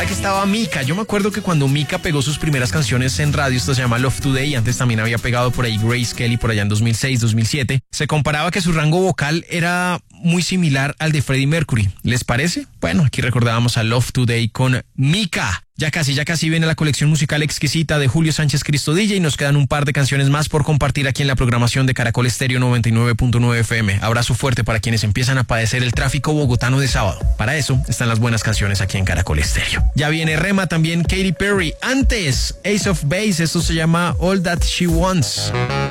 que estaba Mika. Yo me acuerdo que cuando Mika pegó sus primeras canciones en radio, esto se llama Love Today, antes también había pegado por ahí Grace Kelly por allá en 2006, 2007, se comparaba que su rango vocal era muy similar al de Freddie Mercury. ¿Les parece? Bueno, aquí recordábamos a Love Today con Mika. Ya casi viene la colección musical exquisita de Julio Sánchez Cristo DJ y nos quedan un par de canciones más por compartir aquí en la programación de Caracol Estéreo 99.9 FM. Abrazo fuerte para quienes empiezan a padecer el tráfico bogotano de sábado. Para eso están las buenas canciones aquí en Caracol Estéreo. Ya viene Rema, también Katy Perry. Antes, Ace of Base, esto se llama All That She Wants.